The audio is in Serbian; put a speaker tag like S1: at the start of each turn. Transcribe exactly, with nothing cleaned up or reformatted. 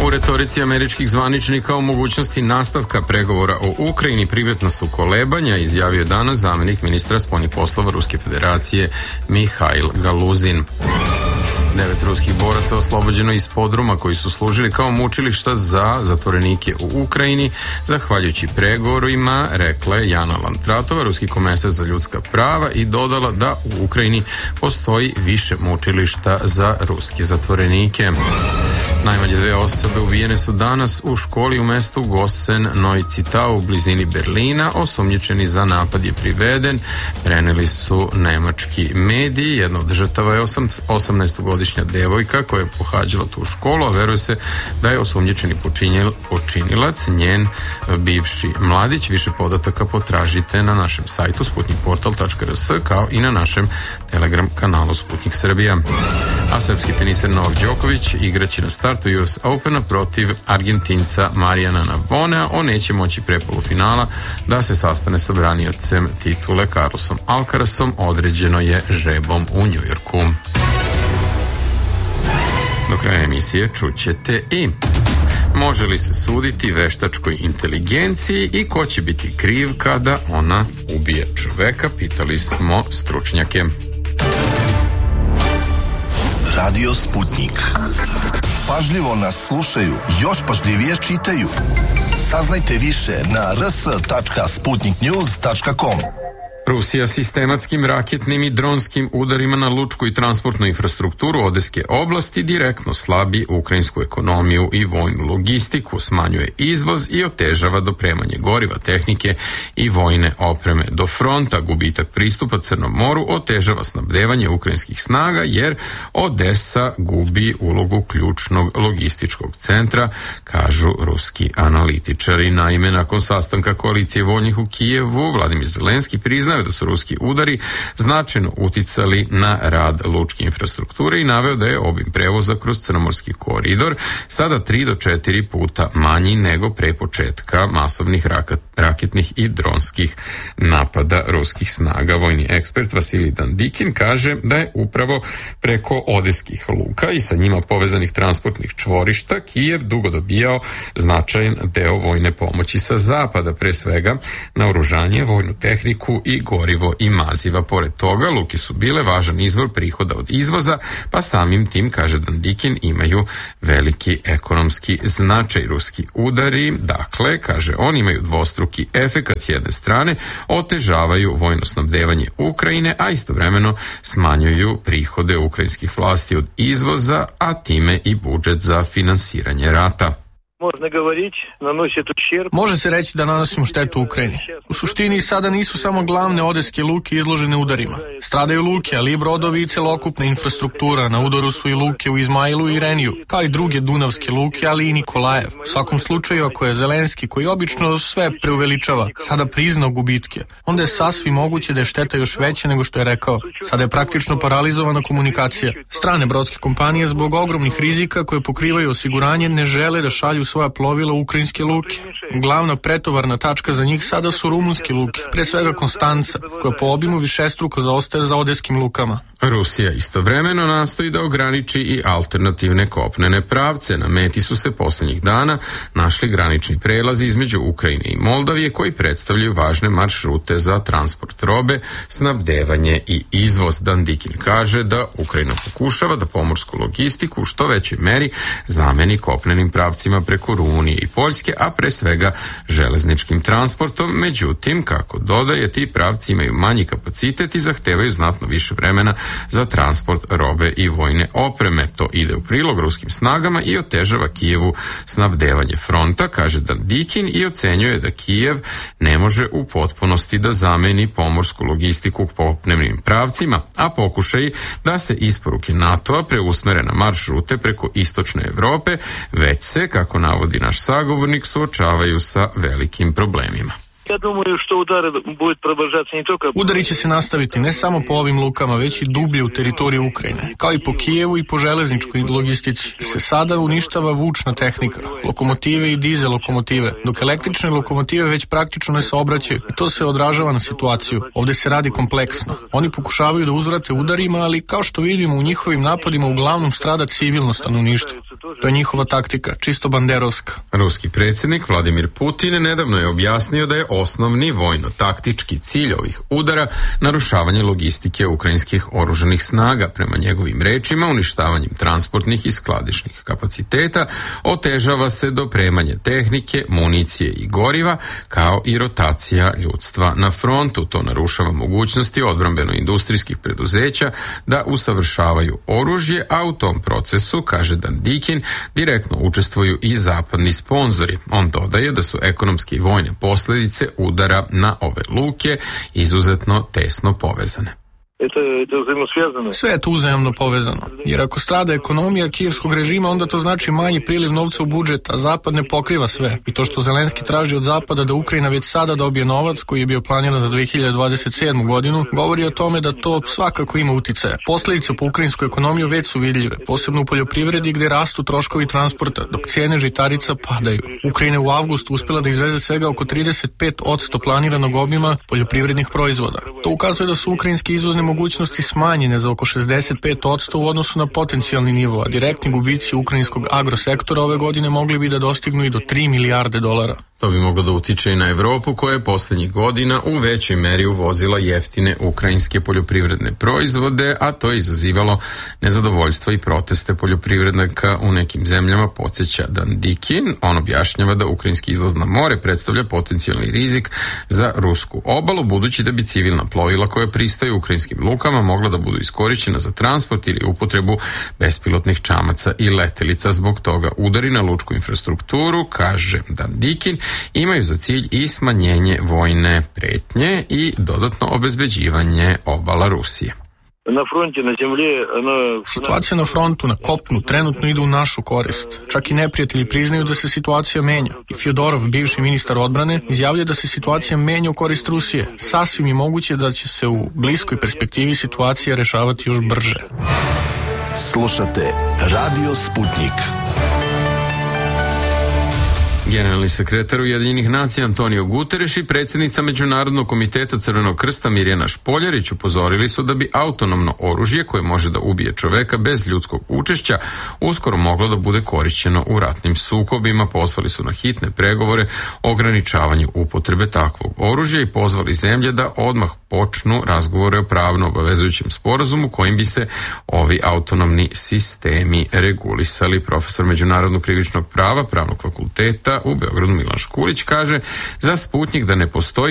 S1: U retorici američkih zvaničnika o mogućnosti nastavka pregovora o Ukrajini primetna su kolebanja, izjavio je danas zamenik ministra spoljnih poslova Ruske federacije Mihail Galuzin. Devet ruskih boraca oslobođeno iz podruma koji su služili kao mučilišta za zatvorenike u Ukrajini, zahvaljujući pregovorima, rekla je Jana Lantratova, ruski komesar za ljudska prava, i dodala da u Ukrajini postoji više mučilišta za ruske zatvorenike. Najmanje dve osobe ubijene su danas u školi u mestu Gosen Neucitau u blizini Berlina. Osumnjičeni za napad je priveden, preneli su nemački mediji. Jedna od žrtava je osamnaestogodišnja devojka koja je pohađala tu školu, a veruje se da je osumnjičeni počinilac njen bivši mladić. Više podataka potražite na našem sajtu sputnik portal tačka r s kao i na našem Telegram kanalu Sputnik Srbija. A srpski teniser Novak Đoković igraće na startu U S Opena protiv Argentinca Marijana Navonea. On neće moći pre polufinala da se sastane sa braniocem titule Carlosom Alcarasom, određeno je žrebom u Njujorku. Do kraja emisije čućete i može li se suditi veštačkoj inteligenciji i ko će biti kriv kada ona ubije čoveka, pitali smo stručnjake.
S2: Radio Sputnik. Pažljivo nas slušaju, još pažljivije čitaju. Saznajte više na r s tačka sputnik news tačka com.
S1: Rusija sistematskim raketnim i dronskim udarima na lučku i transportnu infrastrukturu Odeske oblasti direktno slabi ukrajinsku ekonomiju i vojnu logistiku, smanjuje izvoz i otežava dopremanje goriva, tehnike i vojne opreme do fronta. Gubitak pristupa Crnom moru otežava snabdevanje ukrajinskih snaga jer Odesa gubi ulogu ključnog logističkog centra, kažu ruski analitičari. Naime, nakon sastanka koalicije voljnih u Kijevu, Vladimir Zelenski priznao da su ruski udari značajno uticali na rad lučke infrastrukture i naveo da je obim prevoza kroz crnomorski koridor sada tri do četiri puta manji nego pre početka masovnih raketnih i dronskih napada ruskih snaga. Vojni ekspert Vasilij Dandikin kaže da je upravo preko odeskih luka i sa njima povezanih transportnih čvorišta Kijev dugo dobijao značajan deo vojne pomoći sa zapada, pre svega naoružanje, vojnu tehniku i gorivo i maziva. Pored toga, luke su bile važan izvor prihoda od izvoza, pa samim tim, kaže Dandikin, imaju veliki ekonomski značaj. Ruski udari, dakle, kaže on, imaju dvostruki efekat. S jedne strane otežavaju vojno snabdevanje Ukrajine, a istovremeno smanjuju prihode ukrajinskih vlasti od izvoza, a time i budžet za finansiranje rata.
S3: Može se reći da nanosimo štetu Ukrajini. U suštini sada nisu samo glavne odeske luke izložene udarima. Stradaju luke, ali i brodovi i celokupna infrastruktura. Na udaru su i luke u Izmailu i Reniju, kao i druge dunavske luke, ali i Nikolajev. U svakom slučaju, ako je Zelenski, koji obično sve preuveličava, sada priznao gubitke, onda je sasvim moguće da je šteta još veća nego što je rekao. Sada je praktično paralizovana komunikacija. Strane brodske kompanije zbog ogromnih rizika koje pokrivaju osiguranje ne žele da šalju svoja plovila u ukrajinske luke. Glavna pretovarna tačka za njih sada su rumunske luke, pre svega Konstanca, koja po obimu višestruko zaostaje za odeskim lukama.
S1: Rusija istovremeno nastoji da ograniči i alternativne kopnene pravce. Na meti su se poslednjih dana našli granični prelazi između Ukrajine i Moldavije koji predstavljaju važne maršrute za transport robe, snabdevanje i izvoz. Dandikin kaže da Ukrajina pokušava da pomorsku logistiku u što većoj meri zameni kopnenim pravcima preko Rumunije i Poljske, a pre svega železničkim transportom. Međutim, kako dodaje, ti pravci imaju manji kapacitet i zahtevaju znatno više vremena za transport robe i vojne opreme. To ide u prilog ruskim snagama i otežava Kijevu snabdevanje fronta, kaže Dandikin, i ocenjuje da Kijev ne može u potpunosti da zameni pomorsku logistiku kopnenim pravcima, a pokušaj da se isporuke NATO-a preusmere na maršrute preko istočne Evrope već se, kako navodi naš sagovornik, suočavaju sa velikim problemima.
S3: Udari će se nastaviti ne samo po ovim lukama, već i dublje u teritoriju Ukrajine. Kao i po Kijevu i po železničkoj logistici se sada uništava vučna tehnika, lokomotive i dizel lokomotive, dok električne lokomotive već praktično ne saobraćaju i to se odražava na situaciju. Ovde se radi kompleksno. Oni pokušavaju da uzvrate udarima, ali kao što vidimo u njihovim napadima uglavnom strada civilno stanovništvo. To je njihova taktika, čisto banderovska.
S1: Ruski predsjednik Vladimir Putin nedavno je objasnio da je osnovni vojno-taktički cilj ovih udara narušavanje logistike ukrajinskih oružanih snaga. Prema njegovim rečima, uništavanjem transportnih i skladišnih kapaciteta otežava se dopremanje tehnike, municije i goriva, kao i rotacija ljudstva na frontu. To narušava mogućnosti odbrambeno-industrijskih preduzeća da usavršavaju oružje, a u tom procesu, kaže Dandikin, direktno učestvuju i zapadni sponzori. On dodaje da su ekonomske i vojne posljedice udara na ove luke izuzetno tesno povezane.
S3: Sve je to uzajamno povezano, jer ako strada ekonomija kijevskog režima, onda to znači manji priliv novca u budžet, a Zapad ne pokriva sve. I to što Zelenski traži od Zapada da Ukrajina već sada dobije novac koji je bio planiran za dve hiljade dvadeset sedmu godinu, govori o tome da to svakako ima uticaja. Posljedice po ukrajinsku ekonomiju već su vidljive, posebno u poljoprivredi gdje rastu troškovi transporta, dok cijene žitarica padaju. Ukrajina je u avgustu uspjela da izveze svega oko trideset pet posto planiranog obima poljoprivrednih proizvoda. To ukazuje da su ukrajinski izvozne mogućnosti smanjene za oko šezdeset pet posto u odnosu na potencijalni nivo, a direktni gubici ukrajinskog agrosektora ove godine mogli bi da dostignu i do tri milijarde dolara.
S1: To bi moglo da utiče i na Evropu, koja je posljednjih godina u većoj meri uvozila jeftine ukrajinske poljoprivredne proizvode, a to je izazivalo nezadovoljstvo i proteste poljoprivrednika u nekim zemljama, podsjeća Dandikin. On objašnjava da ukrajinski izlaz na more predstavlja potencijalni rizik za rusku obalu, budući da bi civilna plovila koja pristaju u ukrajinskim lukama mogla da budu iskorišćena za transport ili upotrebu bespilotnih čamaca i letelica. Zbog toga udari na lučku infrastrukturu, kaže Dandikin, imaju za cilj i smanjenje vojne pretnje i dodatno obezbeđivanje obala Rusije.
S4: Na fronti, na zemlji, ono...
S3: Situacija na frontu, na kopnu, trenutno ide u našu korist. Čak i neprijatelji priznaju da se situacija menja. I Fjodorov, bivši ministar odbrane, izjavlja da se situacija menja u korist Rusije. Sasvim je moguće da će se u bliskoj perspektivi situacija rešavati još brže.
S2: Slušate Radio Sputnik.
S1: Generalni sekretar Ujedinjenih nacija Antonio Guterres i predsjednica Međunarodnog komiteta Crvenog krsta Mirjana Špoljarić upozorili su da bi autonomno oružje koje može da ubije čoveka bez ljudskog učešća uskoro moglo da bude korišćeno u ratnim sukobima. Pozvali su na hitne pregovore o ograničavanju upotrebe takvog oružja i pozvali zemlje da odmah počnu razgovore o pravno obavezujućem sporazumu kojim bi se ovi autonomni sistemi regulisali. Profesor međunarodnog krivičnog prava Pravnog fakulteta u Beogradu Milan Škulić kaže za Sputnik da ne postoji